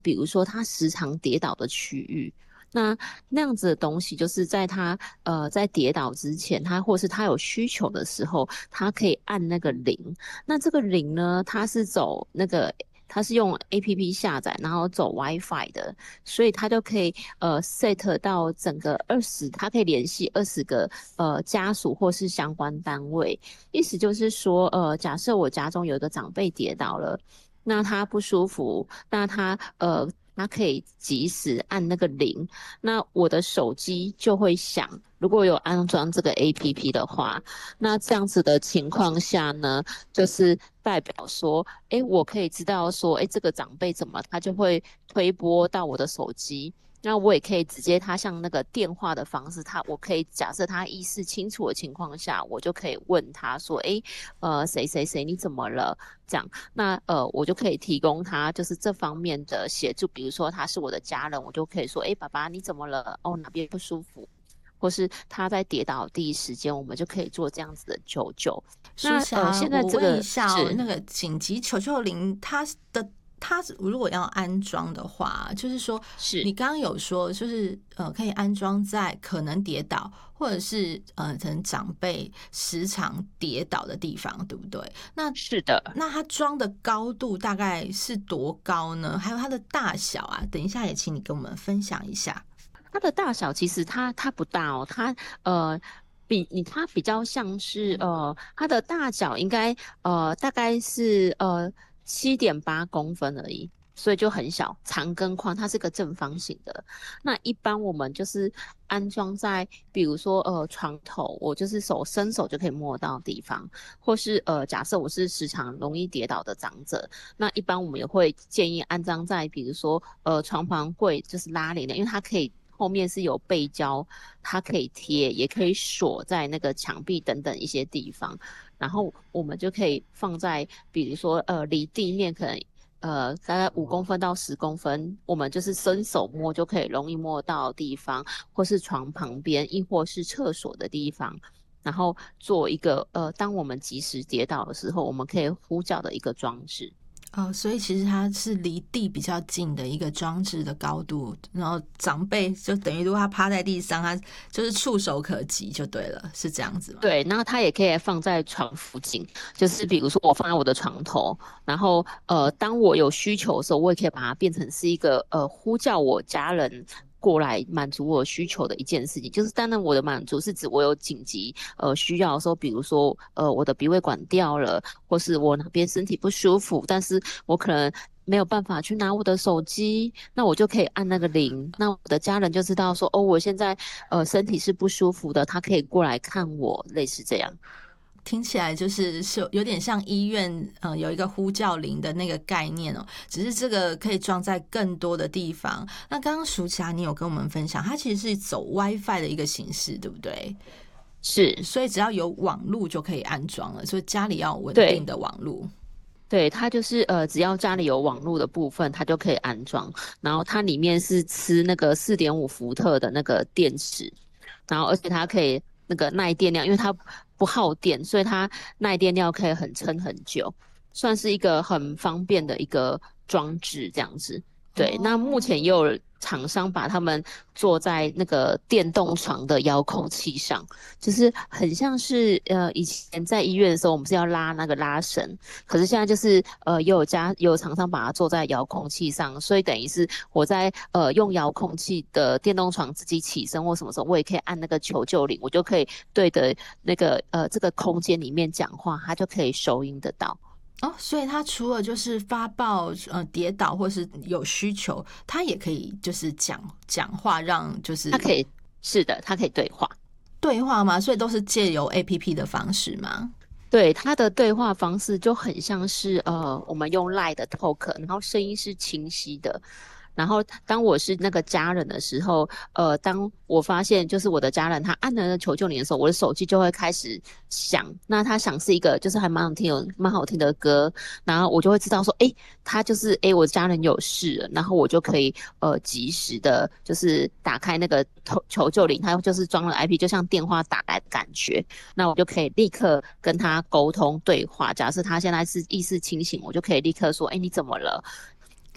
比如说他时常跌倒的区域。那样子的东西，就是在他在跌倒之前，他或是他有需求的时候，他可以按那个铃。那这个铃呢，它是用 APP 下载，然后走 WiFi 的，所以它就可以set 到整个它可以联系20个家属或是相关单位。意思就是说，假设我家中有一个长辈跌倒了，那他不舒服，他可以及时按那个铃，那我的手机就会响。如果有安装这个 APP 的话，那这样子的情况下呢，就是代表说，诶，我可以知道说，诶，这个长辈怎么，他就会推播到我的手机。那我也可以直接，他像那个电话的方式，我可以假设他意识清楚的情况下，我就可以问他说，诶，谁谁谁你怎么了？这样，那我就可以提供他就是这方面的协助，比如说他是我的家人，我就可以说，诶，爸爸你怎么了？哦，哪边不舒服？或是他在跌倒的第一时间，我们就可以做这样子的求救。那舒霞， 现在我问一这个下哦，那是个紧急求救铃，它如果要安装的话，就是说是你刚刚有说，就是可以安装在可能跌倒，或者是可能长辈时常跌倒的地方，对不对？那是的， 那它装的高度大概是多高呢？还有它的大小啊，等一下也请你跟我们分享一下。 它的大小其实它不大哦，呃它比较像是它的大小应该大概是7.8公分而已，所以就很小，长跟宽它是个正方形的。那一般我们就是安装在比如说床头，我就是伸手就可以摸到的地方，或是假设我是时常容易跌倒的长者，那一般我们也会建议安装在比如说床旁柜，就是拉帘的，因为它可以后面是有背胶，它可以贴，也可以锁在那个墙壁等等一些地方。然后我们就可以放在比如说离地面可能大概5公分到10公分，我们就是伸手摸就可以容易摸到的地方，或是床旁边，亦或是厕所的地方。然后做一个当我们及时跌倒的时候，我们可以呼叫的一个装置。 哦，所以其实它是离地比较近的一个装置的高度，然后长辈就等于如果他趴在地上，他就是触手可及就对了，是这样子吗？ 对，然后它也可以放在床附近，就是比如说我放在我的床头，然后当我有需求的时候，我也可以把它变成是一个呼叫我家人过来满足我需求的一件事情。就是当然我的满足是指我有紧急需要的时候，比如说我的鼻胃管掉了，或是我哪边身体不舒服，但是我可能没有办法去拿我的手机，那我就可以按那个铃，那我的家人就知道说，哦，我现在身体是不舒服的，他可以过来看我，类似这样。 听起来是有点像医院有一个呼叫铃的那个概念哦，只是这个可以装在更多的地方。那刚刚舒淇你有跟我们分享，它其实是走 WiFi 的一个形式，对不对？ 是， 所以只要有网路就可以安装了，所以家里要有稳定对。 的网路。 对，它就是只要家里有网络的部分，它就可以安装。然后它里面是吃那个4.5伏特的那个电池，然后而且它可以那个耐电量，因为它不耗电，所以它耐电量可以很撑很久，算是一个很方便的一个装置这样子。对，那目哦， 前也有厂商把它们做在那个电动床的遥控器上，就是很像是以前在医院的时候，我们是要拉那个拉绳，可是现在就是也有厂商把它做在遥控器上，所以等于是我在用遥控器的电动床自己起身或什么时候，我也可以按那个求救铃，我就可以对着那个这个空间里面讲话，它就可以收音得到。 哦，所以他除了就是发报跌倒或是有需求，他也可以就是讲话，让就是它可以，是的，它可以对话。 对话吗？所以都是借由 APP 的方式吗？ 对，它的对话方式就很像是我们用 Line 的 talk，然后声音是清晰的。然后当我是那个家人的时候，当我发现就是我的家人他按了那求救铃的时候，我的手机就会开始响。那他响是一个就是还蛮好听的歌，然后我就会知道说，诶，他就是诶，我家人有事了，然后我就可以及时的，就是打开那个求救铃，它就是装了 IP，就像电话打来的感觉。那我就可以立刻跟他沟通对话。假设他现在是意识清醒，我就可以立刻说：“哎，你怎么了？”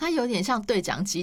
它有点像对讲机